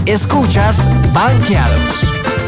Escuchas Banqueados.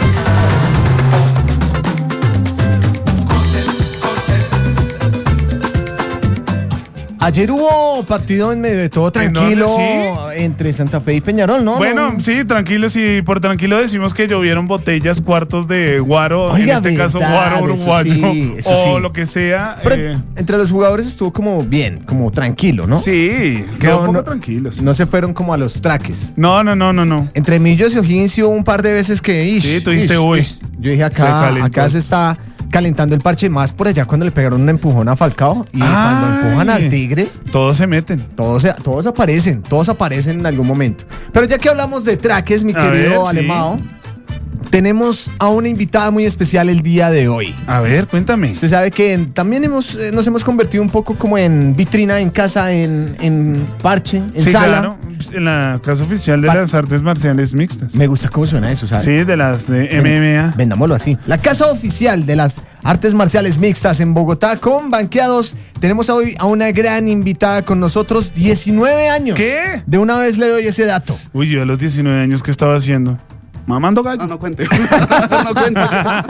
Ayer hubo partido en medio de todo tranquilo entre Santa Fe y Peñarol, ¿no? Bueno, sí, tranquilos, y por tranquilo decimos que llovieron botellas, cuartos de guaro, Oiga, en este caso verdad, guaro uruguayo, eso o sí. lo que sea. Pero entre los jugadores estuvo como bien, como tranquilo, ¿no? Sí, quedó un poco tranquilos. No se fueron como a los traques. No. Entre Millos y O'Higgins hubo un par de veces que... Sí, tú dijiste, uy. Yo dije, acá se está calentando el parche, más por allá cuando le pegaron un empujón a Falcao. Y cuando empujan al Tigre... Todos se meten. Todos aparecen en algún momento. Pero ya que hablamos de traques, mi querido Alemão, tenemos a una invitada muy especial el día de hoy. A ver, cuéntame. Usted sabe que también nos hemos convertido un poco como en vitrina en casa, en parche, en sala. Claro, en la casa oficial de las artes marciales mixtas. Me gusta cómo suena eso, ¿sabes? Sí, de las de MMA. Vendámoslo así. La casa oficial de las artes marciales mixtas en Bogotá con Banqueados. Tenemos hoy a una gran invitada con nosotros, 19 años. ¿Qué? De una vez le doy ese dato. Uy, yo a los 19 años, ¿qué estaba haciendo? Mamando gallo. No cuente. No cuente.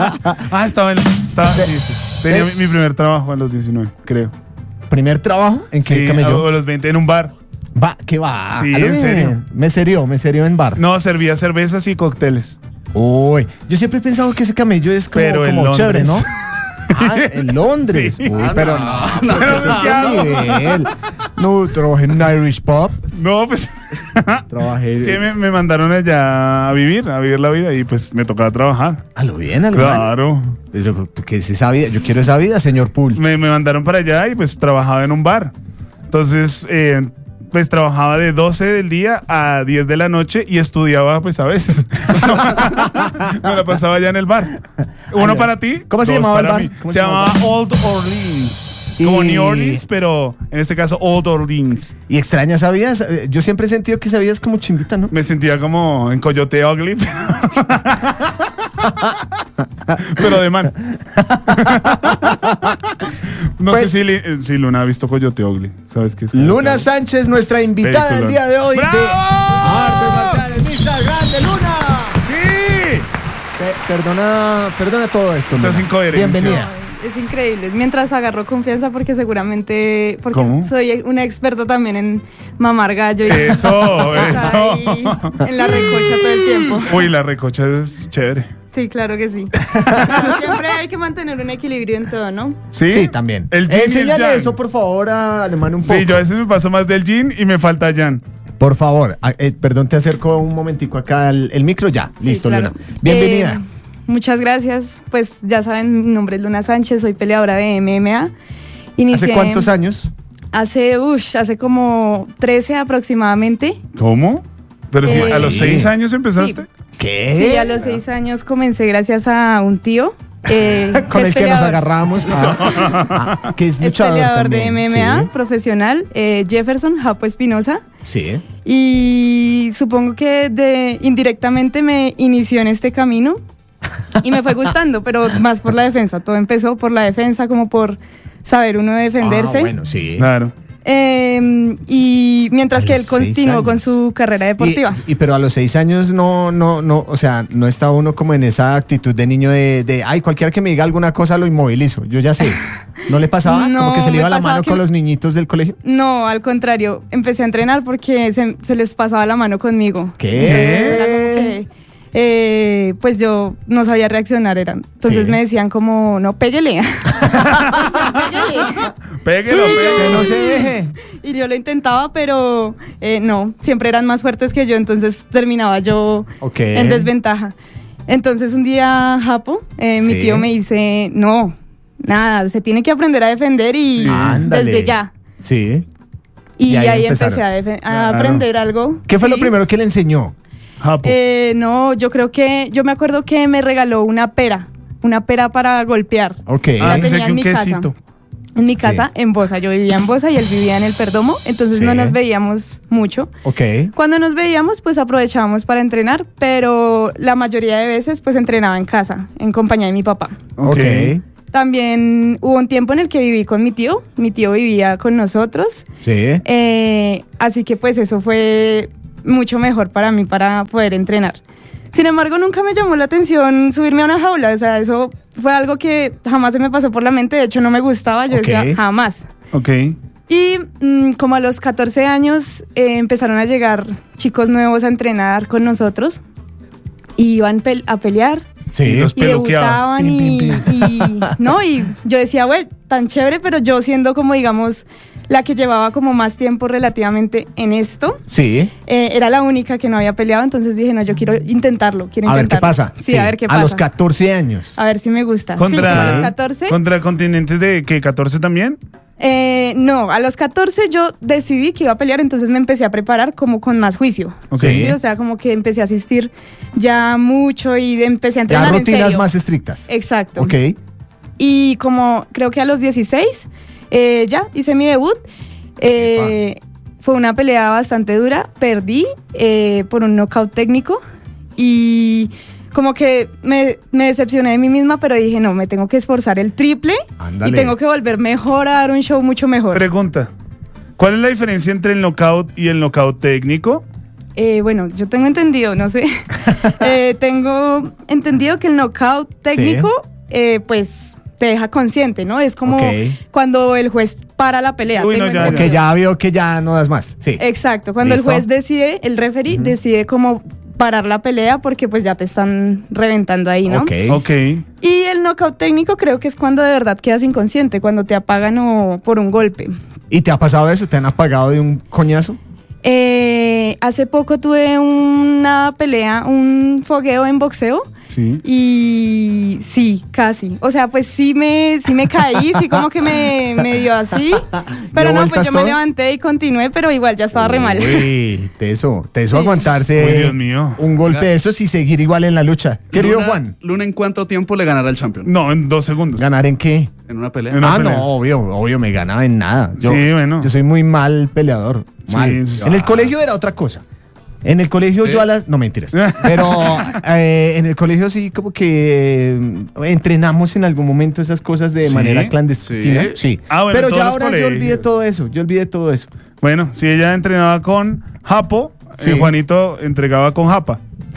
Tenía mi primer trabajo a los 19, creo. ¿Primer trabajo? ¿En qué camello? A los 20 en un bar. ¿Qué va? Sí, en serio. Me serió en bar. No, servía cervezas y cócteles. Uy, yo siempre he pensado que ese camello es como chévere, ¿no? En Londres. Sí. Uy, pero no nivel. No, trabajé en un Irish pub. No, pues trabajé. Es que me mandaron allá a vivir la vida y pues me tocaba trabajar. A lo bien. Claro. ¿Qué es esa vida? Yo quiero esa vida, señor Poole. Me mandaron para allá y pues trabajaba en un bar. Entonces, pues trabajaba de 12 del día a 10 de la noche y estudiaba pues a veces. Me la pasaba allá en el bar. Uno para ti. ¿Cómo se llamaba el bar? Se llamaba Old Orleans. Como New Orleans, pero en este caso Old Orleans. ¿Y extrañas esa vida? Yo siempre he sentido que esa vida es como chimbita, ¿no? Me sentía como en Coyote Ugly. Pero de man. No sé si Luna ha visto Coyote Ugly. ¿Sabes qué es? Luna Sánchez, nuestra invitada del día de hoy. ¡Bravo! De Artes Marciales Mixtas. ¡Grande, Luna! ¡Sí! Perdona todo esto. Estás incoherente. Bienvenida. Es increíble. Mientras agarro confianza porque seguramente... Porque ¿Cómo? soy una experta también en mamar gallo. Y Eso. ahí en la recocha todo el tiempo. Uy, la recocha es chévere. Sí, claro que sí. Pero siempre hay que mantener un equilibrio en todo, ¿no? Sí, también. El yin y el Enséñale yang. eso, por favor, a Alemán un poco. Sí, yo a veces me paso más del yin y me falta yang. Por favor. Perdón, te acerco un momentico acá el micro. Ya, Sí, listo, claro. Luna. Bienvenida. Muchas gracias. Pues ya saben, mi nombre es Luna Sánchez, soy peleadora de MMA. ¿Hace cuántos años? Hace como 13 aproximadamente. ¿Cómo? Pero si a los Sí. 6 años empezaste. Sí. ¿Qué? Sí, a los 6 años comencé gracias a un tío. Con el que nos agarramos. Que es Es luchador peleador también. de MMA Sí. profesional, Jefferson Japo Espinosa. Sí. Y supongo que indirectamente me inició en este camino y me fue gustando, pero más por la defensa. Todo empezó por la defensa, como por saber uno defenderse. Bueno, sí. Claro. Y mientras A que él los 6 continuó años. con su carrera deportiva. Pero a los 6 años no, o sea, no está uno como en esa actitud de niño de ay, cualquiera que me diga alguna cosa lo inmovilizo. Yo ya sé. ¿No le pasaba? No, como que se le me iba la pasaba mano que- con los niñitos del colegio. No, al contrario, empecé a entrenar porque se les pasaba la mano conmigo. ¿Qué? Entonces era como que, pues yo no sabía reaccionar, entonces Sí. me decían como, no, péguele. Péguelo, Que no se deje. Y yo lo intentaba, pero no, siempre eran más fuertes que yo, entonces terminaba yo Ok. en desventaja. Entonces un día, Japo, mi Sí. tío me dice, no, nada, se tiene que aprender a defender y Ándale. desde ya. Sí. Y Y ahí ahí empezaron. empecé a Claro. aprender algo. ¿Qué fue lo Sí. primero que le enseñó? Japo. No, yo me acuerdo que me regaló una pera para golpear. Ok. la Pensé tenía que en un mi casa. quesito. En mi casa, en Bosa. Yo vivía en Bosa y él vivía en el Perdomo, entonces Sí. no nos veíamos mucho. Ok. Cuando nos veíamos, pues aprovechábamos para entrenar, pero la mayoría de veces, pues entrenaba en casa, en compañía de mi papá. Ok. También hubo un tiempo en el que viví con mi tío vivía con nosotros, Sí. así que pues eso fue mucho mejor para mí para poder entrenar. Sin embargo, nunca me llamó la atención subirme a una jaula, o sea, eso fue algo que jamás se me pasó por la mente, de hecho no me gustaba, yo decía jamás. Ok. Y como a los 14 años empezaron a llegar chicos nuevos a entrenar con nosotros y iban a pelear. Sí. Y los Y debutaban peluqueabas. y yo decía, güey, tan chévere, pero yo siendo como, digamos, la que llevaba como más tiempo relativamente en esto, Sí. era la única que no había peleado, entonces dije, no, yo quiero intentarlo, A ver qué pasa. Sí, a ver qué pasa. A los 14 años. A ver si me gusta. Sí, como a los 14. ¿Contra continentes de qué? ¿14 también? No, a los 14 yo decidí que iba a pelear, entonces me empecé a preparar como con más juicio. Ok. ¿Sí? O sea, como que empecé a asistir ya mucho y empecé a Ya entrenar en rutinas serio. más estrictas. Exacto. Ok. Y como creo que a los 16 ya hice mi debut. Fue una pelea bastante dura, perdí por un knockout técnico y como que me decepcioné de mí misma, pero dije, no, me tengo que esforzar el triple. Ándale. Y tengo que volver mejor a dar un show mucho mejor. Pregunta. ¿Cuál es la diferencia entre el knockout y el knockout técnico? Bueno, yo tengo entendido, no sé. Tengo entendido que el knockout técnico, pues te deja consciente, ¿no? Es como Ok. cuando el juez para la pelea. Uy, no, tengo ya, entendido. Ok, ya vio que ya no das más. Sí. Exacto, cuando ¿Listo? el juez decide, el referee decide como parar la pelea porque pues ya te están reventando ahí, ¿no? Ok. Ok. Y el knockout técnico creo que es cuando de verdad quedas inconsciente, cuando te apagan o por un golpe. ¿Y te ha pasado eso? ¿Te han apagado de un coñazo? Hace poco tuve una pelea, un fogueo en boxeo. Sí. Y sí, casi. O sea, pues sí me caí, sí como que me dio así. Pero ¿Dio no, pues vueltas yo me todo? levanté y continué, pero igual ya estaba re mal. Uy, teso Sí. aguantarse Uy, Dios mío. un golpe de esos y seguir igual en la lucha. Querido Juan, Luna, ¿en cuánto tiempo le ganará al campeón? No, en 2 segundos. ¿ganar en qué? En una pelea. En una pelea. No, obvio, me ganaba en nada. Yo, Sí, bueno. yo soy muy mal peleador. Mal. Sí, sí. En el colegio era otra cosa. En el colegio ¿Sí? yo a las... No, mentiras. Pero en el colegio sí como que entrenamos en algún momento esas cosas de ¿Sí? manera clandestina. Sí. Sí. Ah, bueno, pero en ya todos los ahora yo olvidé colegios. todo eso. Yo olvidé todo eso. Bueno, si ella entrenaba con Japo, Sí. Juanito entregaba con Japa.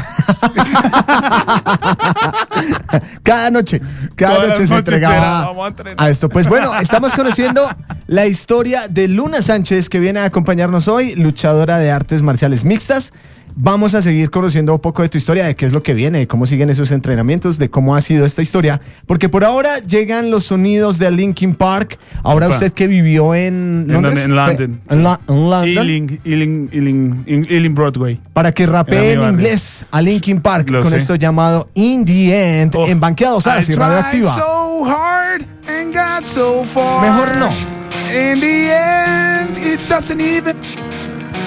Cada noche Todas las se noches entregaba era, vamos a entrenar. a esto. Pues bueno, estamos conociendo la historia de Luna Sánchez, que viene a acompañarnos hoy, luchadora de artes marciales mixtas. Vamos a seguir conociendo un poco de tu historia, de qué es lo que viene, de cómo siguen esos entrenamientos, de cómo ha sido esta historia. Porque por ahora llegan los sonidos de Linkin Park. Ahora Opa. usted que vivió en Londres. En London. En London. Ealing Broadway. Para que Era rapee mi en barrio. inglés a Linkin Park Lo con sé. esto llamado In the End Oh. en Banqueados I y tried Radioactiva. so hard and got so far. Mejor no. In the end, it doesn't even